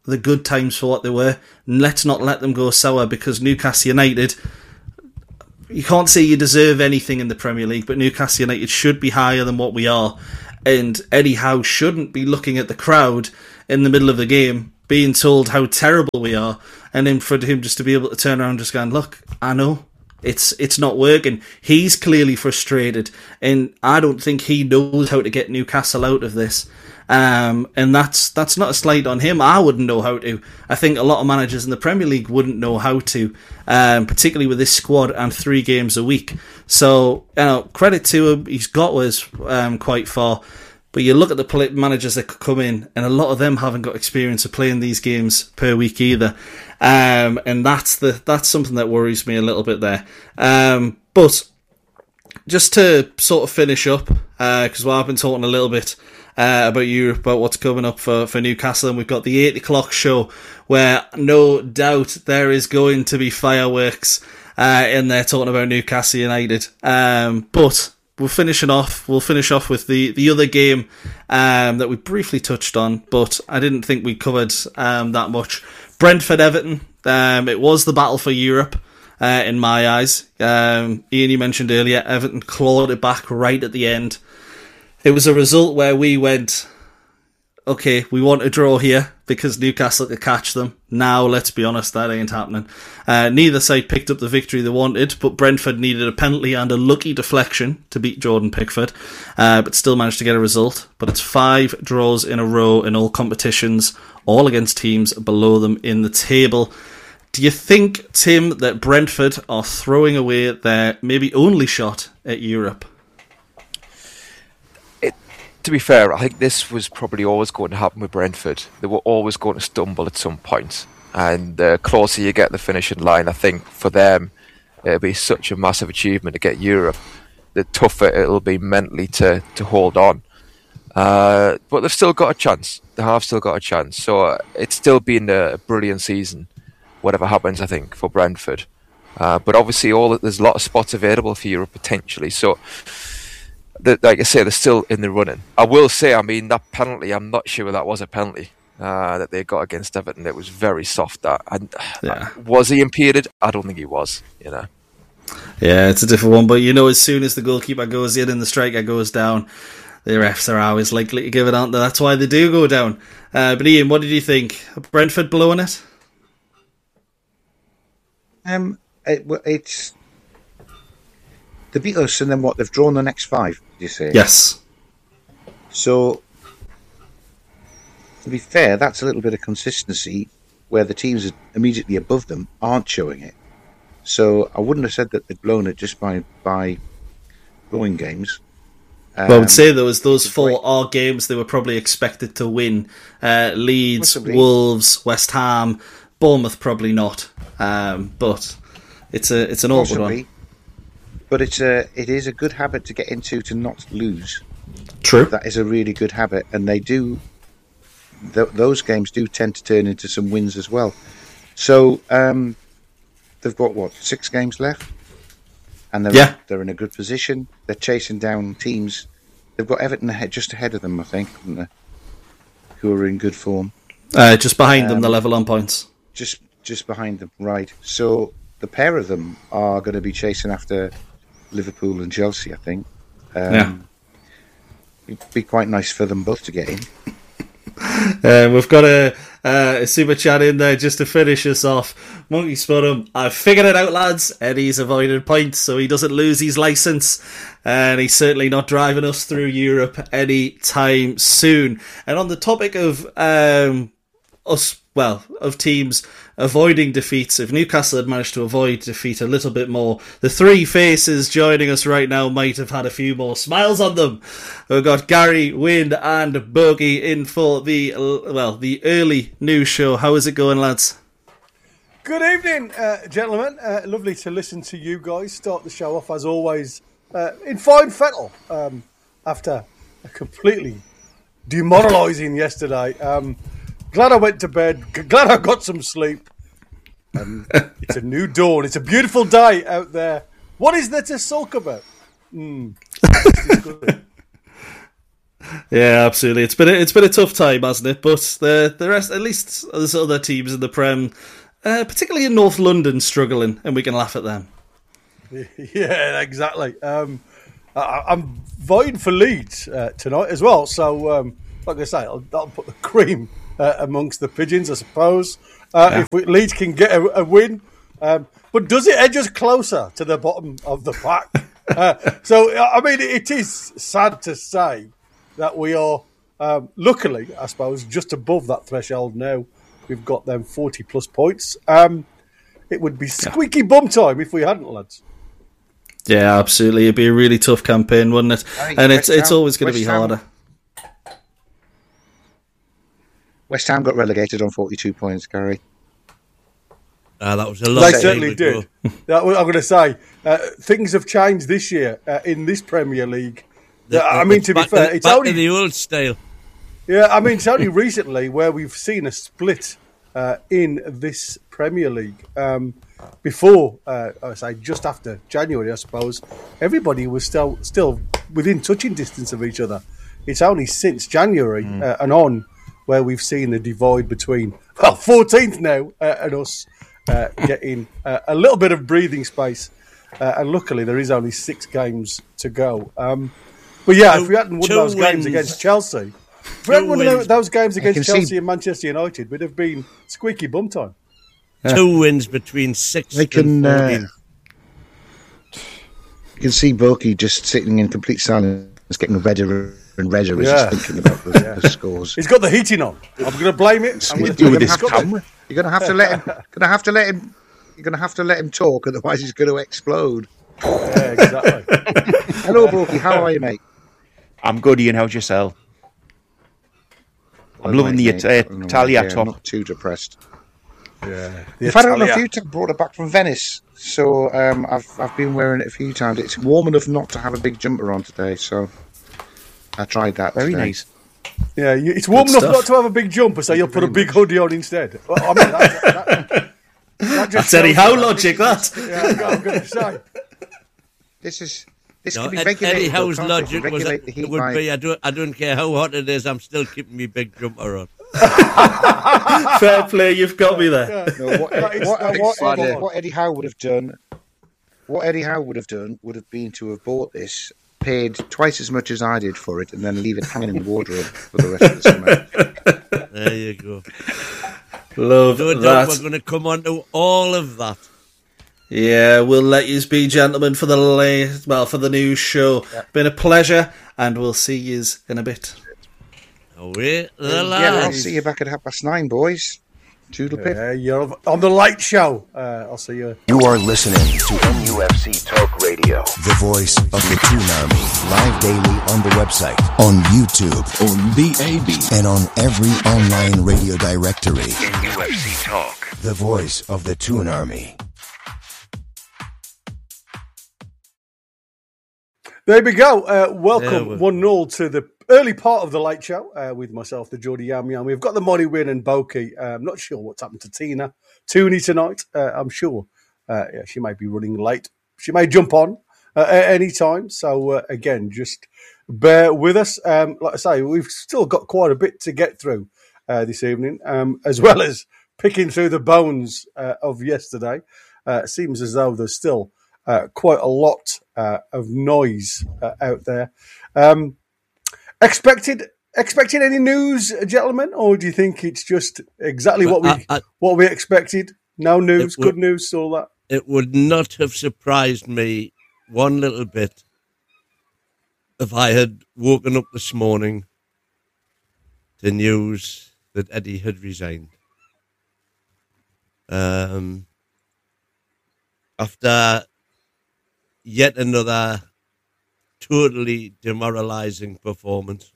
the good times for what they were. And let's not let them go sour, because Newcastle United, you can't say you deserve anything in the Premier League, but Newcastle United should be higher than what we are. And Eddie Howe shouldn't be looking at the crowd in the middle of the game, being told how terrible we are, and then for him just to be able to turn around and just going, look, I know, it's it's not working. He's clearly frustrated, and I don't think he knows how to get Newcastle out of this. Um, and that's that's not a slight on him. I wouldn't know how to. I think a lot of managers in the Premier League wouldn't know how to, um, particularly with this squad and three games a week. So, you know, credit to him. He's got us um, quite far. But you look at the managers that could come in, and a lot of them haven't got experience of playing these games per week either. Um, and that's the that's something that worries me a little bit there. Um, but just to sort of finish up, because uh, well, I've been talking a little bit uh, about Europe, about what's coming up for, for Newcastle, and we've got the eight o'clock show, where no doubt there is going to be fireworks uh, in there talking about Newcastle United. Um, but we're finishing off. We'll finish off with the, the other game um, that we briefly touched on, but I didn't think we covered um, that much. Brentford Everton. Um, it was the battle for Europe uh, in my eyes. Um, Ian, you mentioned earlier, Everton clawed it back right at the end. It was a result where we went, okay, we want a draw here because Newcastle could catch them. Now, let's be honest, that ain't happening. Uh, neither side picked up the victory they wanted, but Brentford needed a penalty and a lucky deflection to beat Jordan Pickford, uh, but still managed to get a result. But it's five draws in a row in all competitions, all against teams below them in the table. Do you think, Tim, that Brentford are throwing away their maybe only shot at Europe?
To be fair, I think this was probably always going to happen with Brentford. They were always going to stumble at some point. And the closer you get the finishing line, I think for them, it'll be such a massive achievement to get Europe. The tougher it'll be mentally to, to hold on. Uh, but they've still got a chance. They have still got a chance. So uh, it's still been a brilliant season, whatever happens, I think, for Brentford. Uh, but obviously, all there's a lot of spots available for Europe potentially. So, the, like I say, they're still in the running. I will say, I mean, that penalty, I'm not sure that was a penalty uh, that they got against Everton. It was very soft. That and
yeah.
Was he impeded? I don't think he was. You know.
Yeah, it's a different one. But you know, as soon as the goalkeeper goes in and the striker goes down, the refs are always likely to give it on. That's why they do go down. Uh, but Ian, what did you think? Brentford blowing it?
Um, it, it's they beat us, and then what? They've drawn the next five. Did you say?
Yes.
So, to be fair, that's a little bit of consistency where the teams immediately above them aren't showing it. So I wouldn't have said that they'd blown it just by by blowing games. Um,
well, I would say those those four great. are games they were probably expected to win. Uh, Leeds, Possibly. Wolves, West Ham, Bournemouth probably not. Um, but it's a it's an awkward one.
But it's a it is a good habit to get into to not lose.
True.
That is a really good habit, and they do. Th- those games do tend to turn into some wins as well. So um, they've got what six games left, and they're
yeah.
they're in a good position. They're chasing down teams. They've got Everton ahead, just ahead of them, I think, haven't they? Who are in good form.
Uh, just behind um, them, the level on points.
Just just behind them, right? So the pair of them are going to be chasing after Liverpool and Chelsea, I think. Um,
yeah.
It'd be quite nice for them both to get in.
Uh, we've got a, uh, a super chat in there just to finish us off. Monkey Spottum, I've figured it out, lads. Eddie's avoided points so he doesn't lose his licence, and he's certainly not driving us through Europe anytime soon. And on the topic of um, us, well, of teams avoiding defeats, if Newcastle had managed to avoid defeat a little bit more, the three faces joining us right now might have had a few more smiles on them. We've got Gary, Wynne and Bogey in for the, well, the early news show. How is it going, lads?
Good evening, uh, gentlemen. Uh, lovely to listen to you guys start the show off, as always, uh, in fine fettle um, after a completely demoralising yesterday. Um, Glad I went to bed. Glad I got some sleep. Um, it's a new dawn. It's a beautiful day out there. What is there to sulk about? Mm.
Yeah, absolutely. It's been a, it's been a tough time, hasn't it? But the the rest, at least there's other teams in the Prem, uh, particularly in North London, struggling, and we can laugh at them.
Yeah, exactly. Um, I, I'm voting for Leeds uh, tonight as well. So, um, like I say, I'll, I'll put the cream uh, amongst the pigeons, I suppose. Uh, yeah. If we, Leeds can get a, a win, um, but does it edge us closer to the bottom of the pack? uh, so, I mean, it is sad to say that we are, um, luckily, I suppose, just above that threshold now. We've got them forty plus points. Um, it would be squeaky bum time if we hadn't, lads.
Yeah, absolutely. It'd be a really tough campaign, wouldn't it? And it's it's always going to be harder.
West Ham got relegated on forty-two points, Gary.
Uh, that was a long
They certainly did. That, I'm going to say, uh, things have changed this year uh, in this Premier League.
The,
I mean, to be fair,
to,
it's
back
only
to the old style.
Yeah, I mean, it's only recently where we've seen a split uh, in this Premier League. Um, before, uh, I say, just after January, I suppose, everybody was still still within touching distance of each other. It's only since January mm. uh, and on where we've seen the divide between, well, fourteenth now uh, and us uh, getting uh, a little bit of breathing space. Uh, and luckily, there is only six games to go. Um, but yeah, two, if we hadn't won those wins. games against Chelsea, if we hadn't won those games against Chelsea see... and Manchester United, we'd have been squeaky bum time.
Yeah. Two wins between six
they can,
and fourteen.
Uh, you can see Boki just sitting in complete silence, getting redder and redder as yeah. he's thinking about the, yeah. the scores.
He's got the heating on. I'm going to blame it. I'm
going to do with this camera. You're going to have to let him. Going to have to let him. You're going to have to let him talk, otherwise he's going to explode.
Yeah, exactly.
Hello, Boki. How are you, mate?
I'm good, Ian. How's yourself? I'm well, loving the uh, Italia
yeah,
top.
Not too depressed.
Yeah,
I've had it on a few times. Brought it back from Venice, so um, I've I've been wearing it a few times. It's warm enough not to have a big jumper on today, so I tried that.
Very
today.
nice.
Yeah, you, it's warm Good enough stuff. not to have a big jumper, so Thank you'll put a big much. hoodie on instead. Well, I mean, that, that, that
That's Eddie Howe logic. That.
Yeah, I'm going to say.
This is. This
no,
could be
Ed,
regulated.
Eddie Howe's logic was
it,
it would be I don't I don't care how hot it is, I'm still keeping me big jumper on.
Fair play, you've got me there.
No, what, Eddie, what, what, what, Eddie, what Eddie Howe would have done, what Eddie Howe would have done would have been to have bought this, paid twice as much as I did for it, and then leave it hanging in the wardrobe for the rest of the
summer. There you go.
Love
no
that.
doubt we're going to come on to all of that.
Yeah, we'll let you be, gentlemen, for the late, well, for the news show. Yeah. Been a pleasure, and we'll see yous in a bit.
Away the lads.
Yeah, I'll see you back at half past nine, boys. Toodle pip.
Yeah, you're on the light show. Uh, I'll see you.
You are listening to N U F C Talk Radio, the voice of the Toon Army. Live daily on the website, on YouTube, on the A B, and on every online radio directory. N U F C Talk, the voice of the Toon Army.
There we go. Uh, welcome one nil to the early part of the late show uh, with myself, the Geordie Yam Yam. We've got the Money Win and Boki. Uh, I'm not sure what's happened to Tina Tooney tonight. Uh, I'm sure uh, yeah, she may be running late. She may jump on uh, at any time. So, uh, again, just bear with us. Um, like I say, we've still got quite a bit to get through uh, this evening, um, as well as picking through the bones uh, of yesterday. Uh, it seems as though there's still Uh, quite a lot uh, of noise uh, out there. Um, expected expected any news, gentlemen, or do you think it's just exactly what we I, I, what we expected? No news, would, good news, all that.
It would not have surprised me one little bit if I had woken up this morning to news that Eddie had resigned. Um, after yet another totally demoralising performance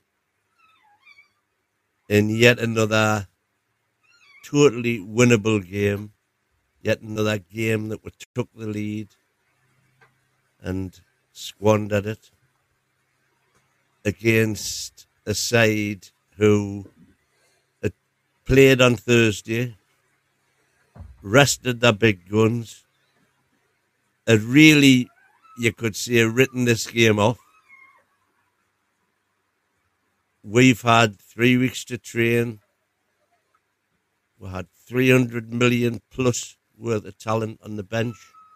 in yet another totally winnable game, yet another game that we took the lead and squandered it against a side who had played on Thursday, rested their big guns, had really, you could say, written this game off. we've had three weeks to train. We had three hundred million plus worth of talent on the bench.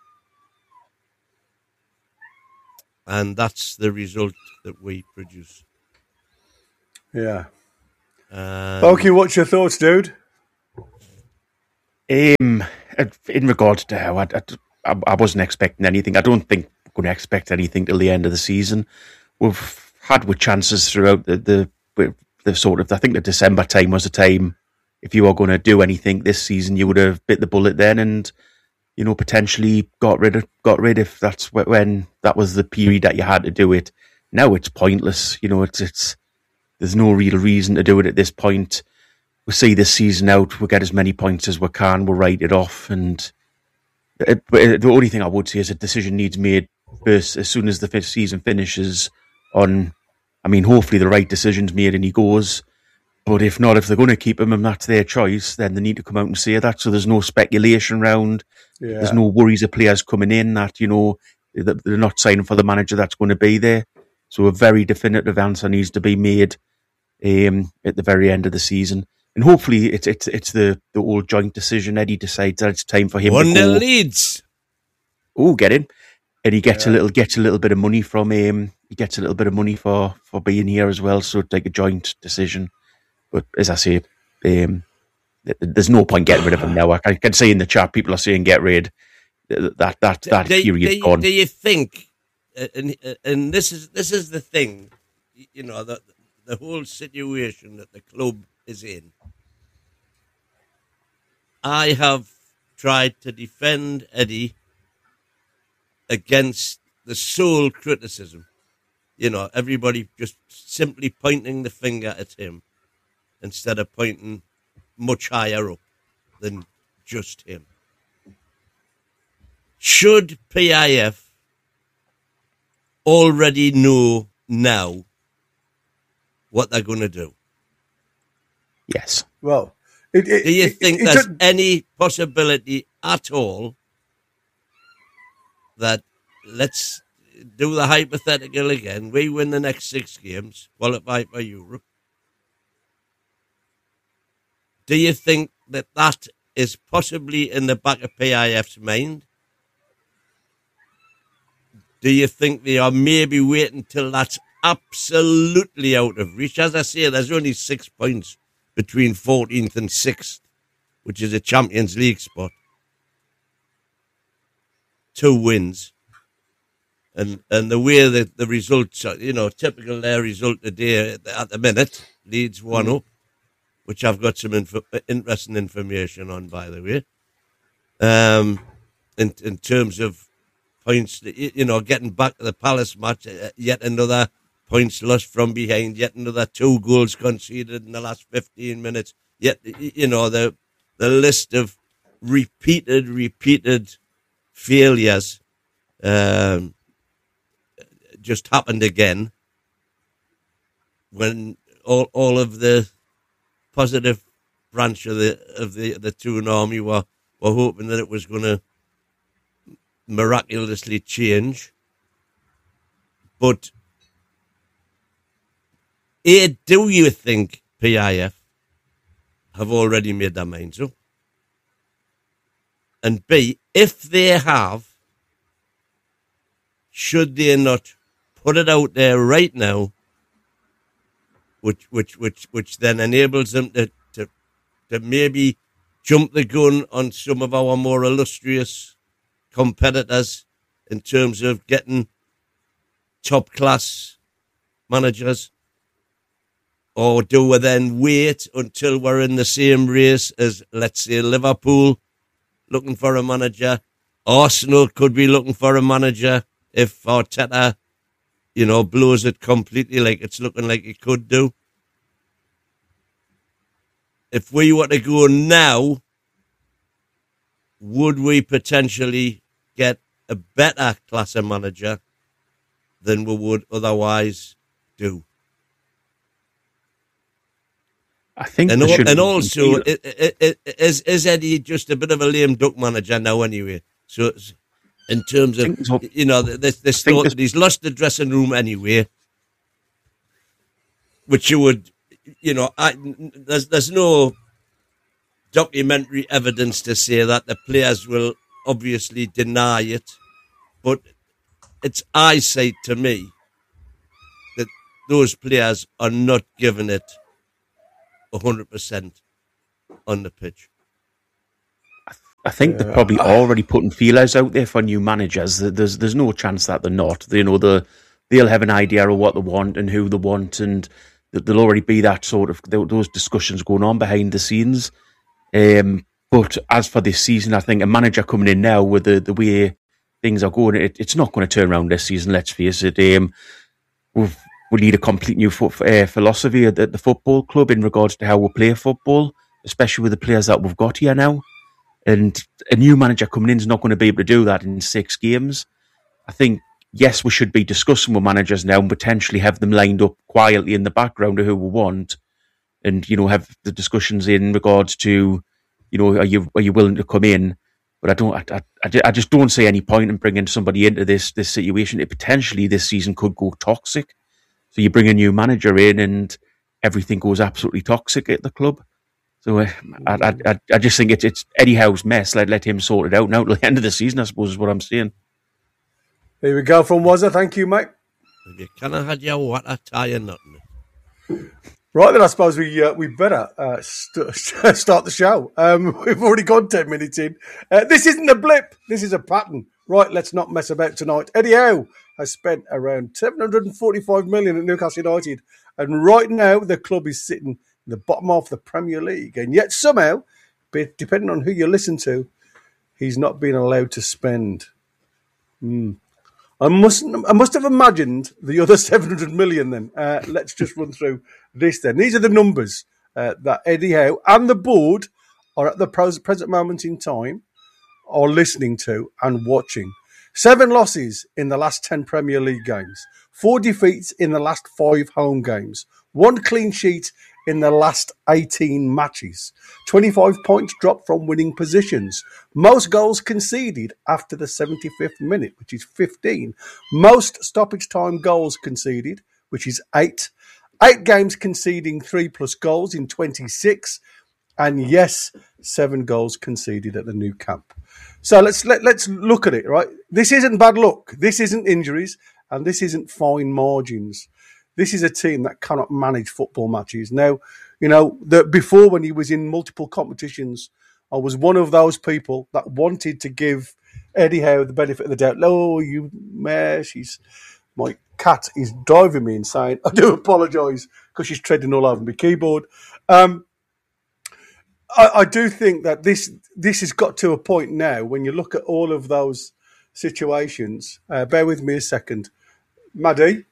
And that's the result that we produce.
Yeah.
Um,
Pokey, what's your thoughts, dude?
Um, in regards to how I, I, I wasn't expecting anything. I don't think we're going to expect anything till the end of the season. We've had with chances throughout the, the, the sort of, I think the December time was a time, if you were going to do anything this season, you would have bit the bullet then and, you know, potentially got rid of, got rid if that's when that was the period that you had to do it. Now it's pointless. You know, it's, it's, there's no real reason to do it at this point. We'll see this season out. We'll get as many points as we can. We'll write it off. And it, it, the only thing I would say is a decision needs made first, as soon as the fifth season finishes on, I mean, hopefully the right decision's made and he goes. But if not, if they're going to keep him and that's their choice, then they need to come out and say that. So there's no speculation around. Yeah. There's no worries of players coming in that, you know, that they're not signing for the manager that's going to be there. So a very definitive answer needs to be made um, at the very end of the season. And hopefully it's it's it's the, the old joint decision. Eddie decides that it's time for him
One
to go.
One Leeds.
Oh, get in. And he gets yeah. a little gets a little bit of money from him. He gets a little bit of money for, for being here as well. So it's like a joint decision. But as I say, um, there's no point getting rid of him now. I can see in the chat people are saying get rid. That that that
do,
period
do,
gone.
Do you think? And and this is this is the thing, you know, the the whole situation that the club is in. I have tried to defend Eddie against the sole criticism. You know, everybody just simply pointing the finger at him instead of pointing much higher up than just him. Should P I F already know now what they're going to do?
Yes.
Well, it, it,
do you
it,
think
it,
there's
it,
any possibility at all that, let's do the hypothetical again, we win the next six games, qualify for Europe? Do you think that that is possibly in the back of P I F's mind? Do you think they are maybe waiting till that's absolutely out of reach? As I say, there's only six points between fourteenth and sixth, which is a Champions League spot. Two wins. And and the way that the results are, you know, typical their result today at the minute, Leeds one up, which I've got some info, interesting information on, by the way. Um, in in terms of points, you know, getting back to the Palace match, yet another points lost from behind, yet another two goals conceded in the last fifteen minutes. Yet, you know, the the list of repeated, repeated failures um, just happened again when all all of the positive branch of the of the the Toon Army were were hoping that it was going to miraculously change. But A, do you think P I F have already made their minds up? And B, if they have, should they not put it out there right now, which which which which then enables them to, to to maybe jump the gun on some of our more illustrious competitors in terms of getting top class managers? Or do we then wait until we're in the same race as, let's say, Liverpool looking for a manager? Arsenal could be looking for a manager if Arteta, you know, blows it completely like it's looking like he could do. If we were to go now, would we potentially get a better class of manager than we would otherwise do?
I think,
and, al- and also, it, it, it, is is Eddie just a bit of a lame duck manager now anyway? So, in terms of, you know, this, this thought
this,
that he's lost the dressing room anyway. which you would, you know, I, there's there's no documentary evidence to say that the players will obviously deny it, but it's eyesight to me that those players are not giving it one hundred percent on the pitch.
I think they're probably already putting feelers out there for new managers. There's there's no chance that they're not. You know, the they'll have an idea of what they want and who they want, and there'll already be that sort of those discussions going on behind the scenes. Um, but as for this season, I think a manager coming in now with the, the way things are going, it, it's not going to turn around this season. Let's face it. Um, we've, we need a complete new fo- uh, philosophy at the, at the football club in regards to how we play football, especially with the players that we've got here now. And a new manager coming in is not going to be able to do that in six games. I think, yes, we should be discussing with managers now and potentially have them lined up quietly in the background of who we want, and, you know, have the discussions in regards to, you know, are you are you willing to come in? But I don't, I, I, I just don't see any point in bringing somebody into this this situation. It potentially this season could go toxic. So you bring a new manager in and everything goes absolutely toxic at the club. So uh, I, I, I just think it's it's Eddie Howe's mess. Let let him sort it out now till the end of the season, I suppose, is what I'm saying.
Here we go from Wazza. Thank you, mate.
You kind of had your water tie or nothing.
Right then, I suppose we uh, we better uh, st- start the show. Um, we've already gone ten minutes in. Uh, this isn't a blip. This is a pattern. Right, let's not mess about tonight. Eddie Howe has spent around seven hundred forty-five million dollars at Newcastle United, and right now the club is sitting in the bottom half of the Premier League, and yet somehow, depending on who you listen to, he's not being allowed to spend. Hmm. I must I must have imagined the other seven hundred million then. Uh, let's just run through this then. These are the numbers uh, that Eddie Howe and the board are at the present moment in time are listening to and watching. Seven losses in the last ten Premier League games. Four defeats in the last five home games. One clean sheet in the last eighteen matches. twenty-five points dropped from winning positions. Most goals conceded after the seventy-fifth minute, which is fifteen. Most stoppage time goals conceded, which is eight. Eight games conceding three plus goals in twenty-six. And yes, seven goals conceded at the new camp. So let's let, let's look at it, right? This isn't bad luck. This isn't injuries. And this isn't fine margins. This is a team that cannot manage football matches. Now, you know, the, before when he was in multiple competitions, I was one of those people that wanted to give Eddie Howe the benefit of the doubt. Oh, you mare, she's, my cat is driving me insane. I do apologise because she's treading all over my keyboard. Um, I, I do think that this this has got to a point now when you look at all of those situations. Uh, bear with me a second. Maddie?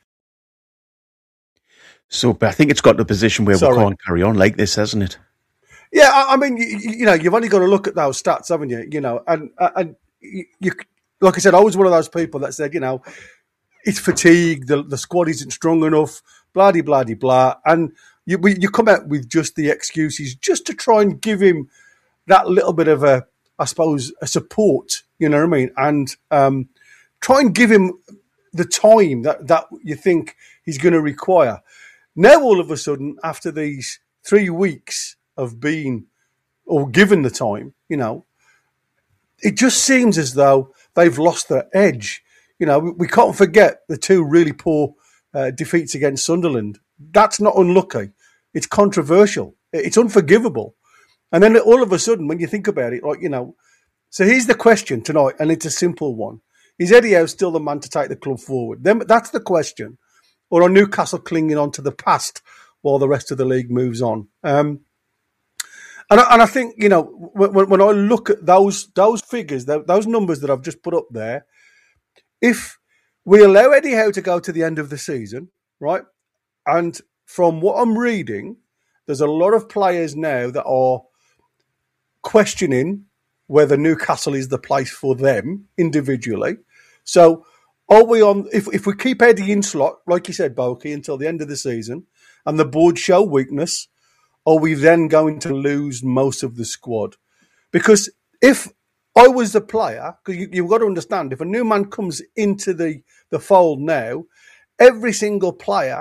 So, but I think it's got to a position where
Sorry.
we can't carry on like this, hasn't it?
Yeah, I, I mean, you, you know, you've only got to look at those stats, haven't you? You know, and and you, you, like I said, I was one of those people that said, you know, it's fatigue, the the squad isn't strong enough, blah de blah de blah, and you we, you come out with just the excuses just to try and give him that little bit of a, I suppose, a support. You know what I mean? And um, try and give him the time that that you think he's going to require. Now, all of a sudden, after these three weeks of being or given the time, you know, it just seems as though they've lost their edge. You know, we, we can't forget the two really poor uh, defeats against Sunderland. That's not unlucky. It's controversial. It's unforgivable. And then all of a sudden, when you think about it, like, you know, so here's the question tonight, and it's a simple one. Is Eddie Howe still the man to take the club forward? Then that's the question. Or are Newcastle clinging on to the past while the rest of the league moves on? Um, and, I, and I think, you know, when, when I look at those those figures, those numbers that I've just put up there, if we allow Eddie Howe to go to the end of the season, right, and from what I'm reading, there's a lot of players now that are questioning whether Newcastle is the place for them individually. So, are we on, if, if we keep Eddie in slot, like you said, Boki, until the end of the season, and the board show weakness, are we then going to lose most of the squad? Because if I was the player, because you, you've got to understand, if a new man comes into the, the fold now, every single player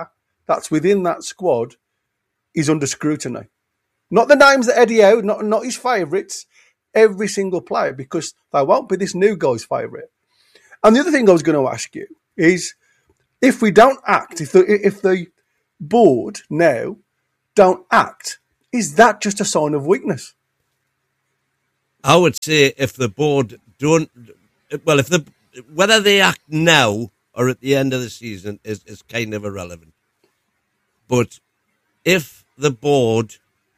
that's within that squad is under scrutiny. Not the names that Eddie Howe, not, not his favourites, every single player, because they won't be this new guy's favourite. And the other thing I was going to ask you is, if we don't act, if the, if the board now don't act, is that just a sign of weakness?
I would say if the board don't, well, if the whether they act now or at the end of the season is, is kind of irrelevant. But if the board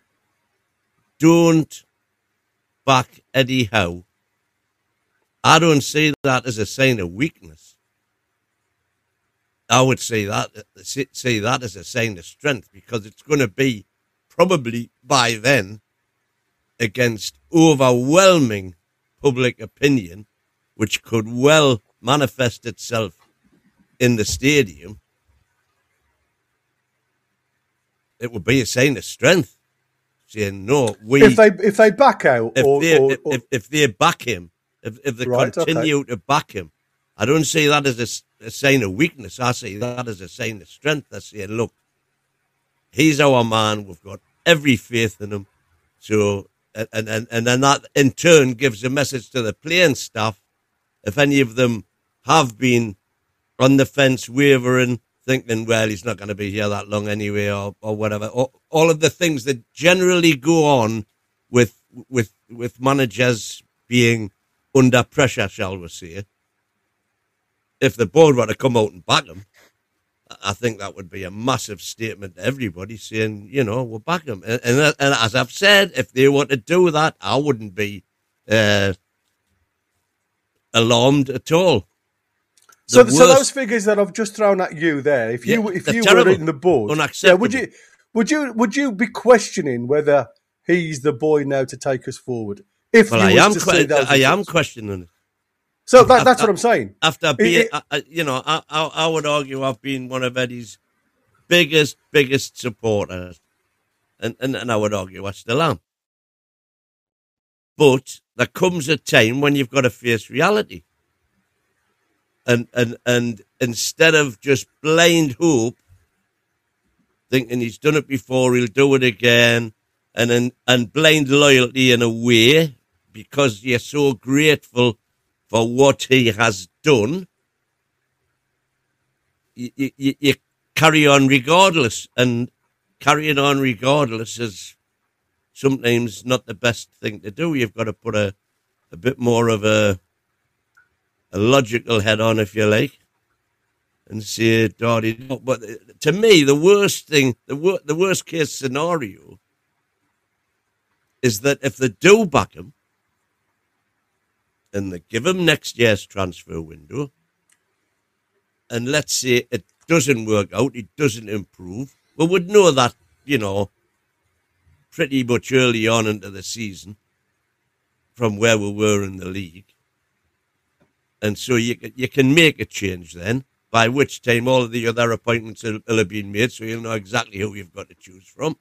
don't back Eddie Howe, I don't see that as a sign of weakness. I would say that see that as a sign of strength, because it's going to be probably by then against overwhelming public opinion, which could well manifest itself in the stadium. It would be a sign of strength, saying no. We
if they if they back out,
if
or,
they
or,
if,
or,
if, if they back him, if if they
right,
continue
okay.
to back him, I don't see that as a, a sign of weakness. I see that as a sign of strength. I say, look, he's our man. We've got every faith in him. So, and and and then that in turn gives a message to the playing staff. If any of them have been on the fence, wavering, thinking, well, he's not going to be here that long anyway, or, or whatever. Or, all of the things that generally go on with with with managers being under pressure, shall we say. If the board were to come out and back him, I think that would be a massive statement to everybody, saying, you know, we'll back him. And, and, and as I've said, if they were to do that, I wouldn't be uh, alarmed at all.
So, so those figures that I've just thrown at you there, if you
Yeah,
if
they're
you
terrible.
were in the board, yeah, would you would you would you be questioning whether he's the boy now to take us forward? If
Well,
you
I
was
am,
to
que-
see those
I am
results?
questioning it.
So that, that's what I'm saying.
After being,
It-
I, I, you know, I, I, I would argue I've been one of Eddie's biggest, biggest supporters, and, and, and I would argue I still am. But there comes a time when you've got to face reality, and and and instead of just blind hope, thinking he's done it before, he'll do it again, and and, and blind loyalty in a way, because you're so grateful for what he has done, you, you, you carry on regardless, and carrying on regardless is sometimes not the best thing to do. You've got to put a, a bit more of a, a logical head on, if you like, and say, Darty. But to me, the worst thing, the, wor- the worst case scenario is that if they do back him, and they give him next year's transfer window, and let's say it doesn't work out, it doesn't improve, we would know that, you know, pretty much early on into the season from where we were in the league. And so you, you can make a change then, by which time all of the other appointments will, will have been made, so you'll know exactly who you've got to choose from.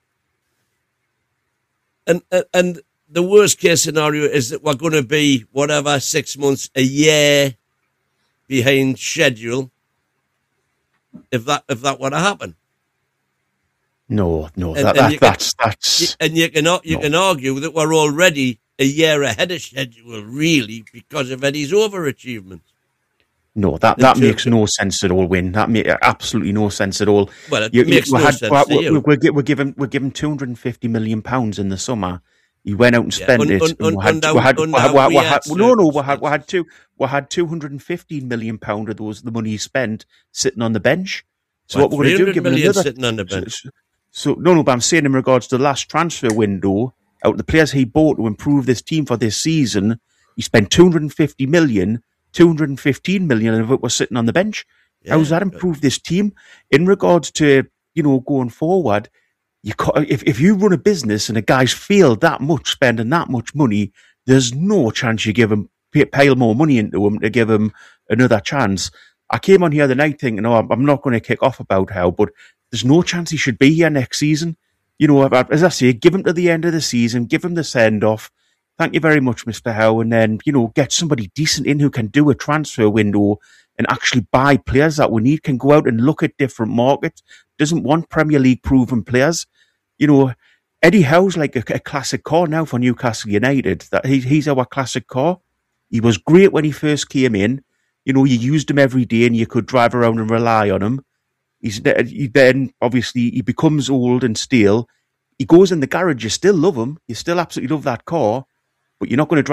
And, and, and the worst case scenario is that we're going to be, whatever, six months, a year behind schedule, if that if that were to happen.
No, no,
And-
that,
and
that,
you can-
that's that's
And you can ar- you
No.
can argue that we're already a year ahead of schedule, really, because of Eddie's overachievement.
no, that,
in
that
terms
makes
of-
no sense at all. Win that makes absolutely no sense at all.
Well, it
You- you-
makes
we
no
had-
sense
we're,
to you.
we're, we're, gi- we're giving we're giving two hundred and fifty million pounds in the summer. He went out and
Yeah,
spent
un-
it.
un-
and we
un-
had,
under-
we had, we
under
had, we had, we
weird
had- no, no, we had, we had
circumstances.
two, we had two hundred and fifteen million pound of those the money he spent sitting on the bench. So
Well,
what we're going to do?
three hundred
Give him
million
another.
sitting on the bench.
So, so no, no, but I'm saying in regards to the last transfer window, out of the players he bought to improve this team for this season, he spent two hundred and fifty million, two hundred and fifteen million of it was sitting on the bench. How's that
Yeah,
improve this team? In regards to, you know, going forward, you ca- if, if you run a business and a guy's failed that much, spending that much money, there's no chance you give him, pay, pile more money into him to give him another chance. I came on here the night thinking, oh, I'm not going to kick off about how, but there's no chance he should be here next season. You know, as I say, give him to the end of the season, give him the send-off. Thank you very much, Mister Howe, and then, you know, get somebody decent in who can do a transfer window and actually buy players that we need, can go out and look at different markets, doesn't want Premier League proven players. You know, Eddie Howe's like a, a classic car now for Newcastle United. That he, he's our classic car. He was great when he first came in. You know, you used him every day and you could drive around and rely on him. He's he then, obviously, he becomes old and stale. He goes in the garage, you still love him. You still absolutely love that car, but you're not going to drive